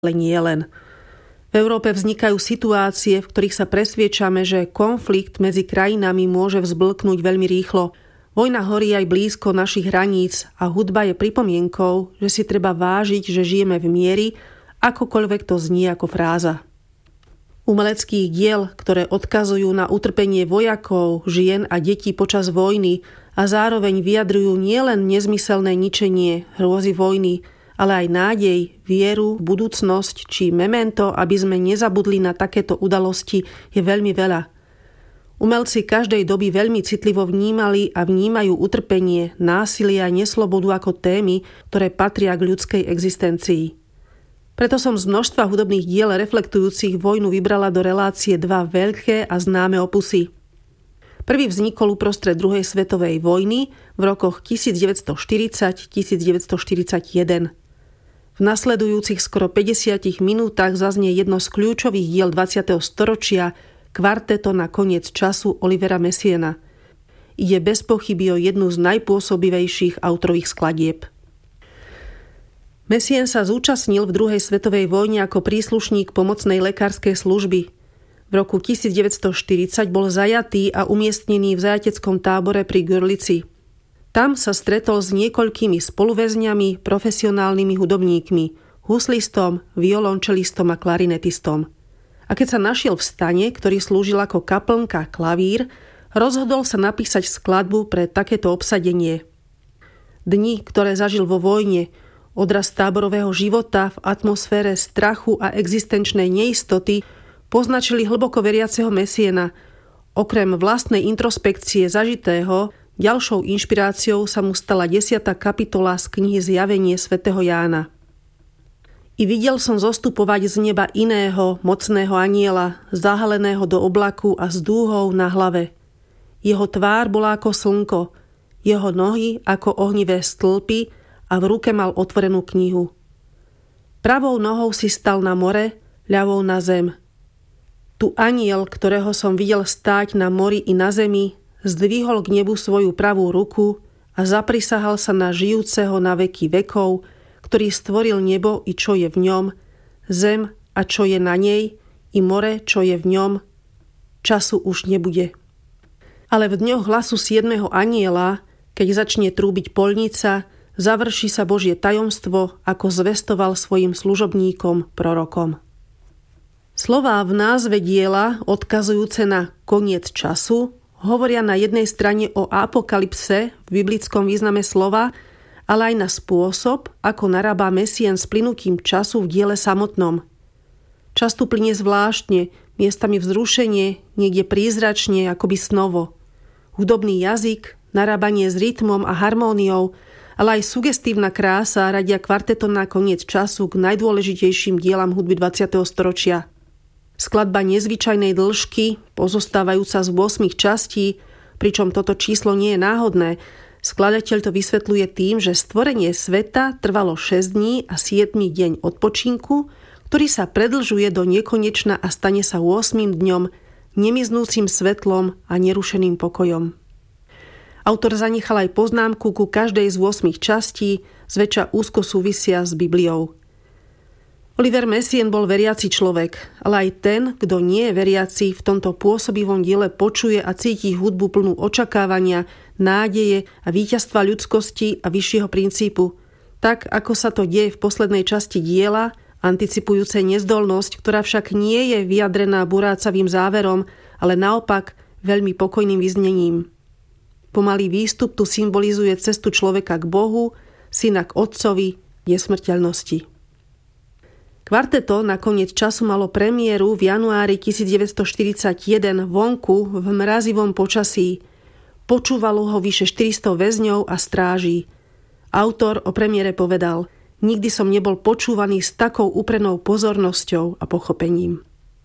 ale nie len. V Európe vznikajú situácie, v ktorých sa presviečame, že konflikt medzi krajinami môže vzblknúť veľmi rýchlo. Vojna horí aj blízko našich hraníc a hudba je pripomienkou, že si treba vážiť, že žijeme v mieri, akokoľvek to znie ako fráza. Umeleckých diel, ktoré odkazujú na utrpenie vojakov, žien a detí počas vojny a zároveň vyjadrujú nielen nezmyselné ničenie, hrôzy vojny, ale aj nádej, vieru, budúcnosť či memento, aby sme nezabudli na takéto udalosti, je veľmi veľa. Umelci každej doby veľmi citlivo vnímali a vnímajú utrpenie, násilie a neslobodu ako témy, ktoré patria k ľudskej existencii. Preto som z množstva hudobných diel reflektujúcich vojnu vybrala do relácie dva veľké a známe opusy. Prvý vznikol uprostred druhej svetovej vojny v rokoch 1940-1941. V nasledujúcich skoro 50 minútach zaznie jedno z kľúčových diel 20. storočia, Kvarteto na koniec času Olivera Messiaena. Ide bez pochyby o jednu z najpôsobivejších autorových skladieb. Messien sa zúčastnil v druhej svetovej vojne ako príslušník pomocnej lekárskej služby. V roku 1940 bol zajatý a umiestnený v zajateckom tábore pri Görlitzi. Tam sa stretol s niekoľkými spoluväzňami, profesionálnymi hudobníkmi, huslistom, violončelistom a klarinetistom. A keď sa našiel v stane, ktorý slúžil ako kaplnka klavír, rozhodol sa napísať skladbu pre takéto obsadenie. Dni, ktoré zažil vo vojne, odraz táborového života v atmosfére strachu a existenčnej neistoty poznačili hlboko veriaceho Messiaena. Okrem vlastnej introspekcie zažitého, ďalšou inšpiráciou sa mu stala 10. kapitola z knihy Zjavenie svätého Jána. I videl som zostupovať z neba iného, mocného anjela, zahaleného do oblaku a s dúhou na hlave. Jeho tvár bola ako slnko, jeho nohy ako ohnivé stĺpy a v ruke mal otvorenú knihu. Pravou nohou si stal na more, ľavou na zem. Tu anjel, ktorého som videl stáť na mori i na zemi, zdvihol k nebu svoju pravú ruku a zaprisahal sa na žijúceho na veky vekov, ktorý stvoril nebo i čo je v ňom, zem a čo je na nej, i more, čo je v ňom, času už nebude. Ale v dňoch hlasu 7. anjela, keď začne trúbiť poľnica, završí sa Božie tajomstvo, ako zvestoval svojim služobníkom, prorokom. Slová v názve diela, odkazujúce na koniec času, hovoria na jednej strane o apokalypse v biblickom význame slova, ale aj na spôsob, ako narába Messien s plynutím času v diele samotnom. Čas tu plynie zvláštne, miestami vzrušenie, niekde prízračne, akoby snovo. Hudobný jazyk, narábanie s rytmom a harmóniou, ale aj sugestívna krása radia Kvarteto na koniec času k najdôležitejším dielam hudby 20. storočia. Skladba nezvyčajnej dĺžky, pozostávajúca z 8 častí, pričom toto číslo nie je náhodné, skladateľ to vysvetľuje tým, že stvorenie sveta trvalo 6 dní a 7 deň odpočinku, ktorý sa predlžuje do nekonečna a stane sa 8 dňom, nemiznúcim svetlom a nerušeným pokojom. Autor zanechal aj poznámku ku každej z 8 častí, zväčša úzko súvisia s Bibliou. Oliver Messien bol veriaci človek, ale aj ten, kto nie je veriaci, v tomto pôsobivom diele počuje a cíti hudbu plnú očakávania, nádeje a víťazstva ľudskosti a vyššieho princípu. Tak, ako sa to deje v poslednej časti diela, anticipujúce nezdolnosť, ktorá však nie je vyjadrená burácavým záverom, ale naopak veľmi pokojným vyznením. Pomalý výstup tu symbolizuje cestu človeka k Bohu, syna k Otcovi, nesmrteľnosti. Kvarteto na koniec času malo premiéru v januári 1941 vonku v mrazivom počasí. Počúvalo ho vyše 400 väzňov a stráží. Autor o premiére povedal: Nikdy som nebol počúvaný s takou úprenou pozornosťou a pochopením.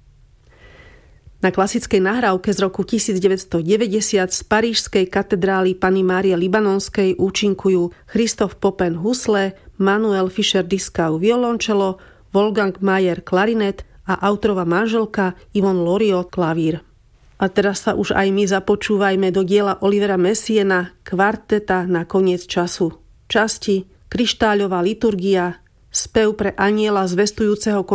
Na klasickej nahrávke z roku 1990 z parížskej katedrály Panny Márie Libanonskej účinkujú Christoph Poppen husle, Manuel Fischer-Dieskau violončelo, Wolfgang Mayer klarinet a autorova manželka Yvonne Loriot klavír. A teraz sa už aj my započúvajme do diela Olivera Messiaena Kvarteta na koniec času. Časti, kryštáľová liturgia, Spev pre anjela zvestujúceho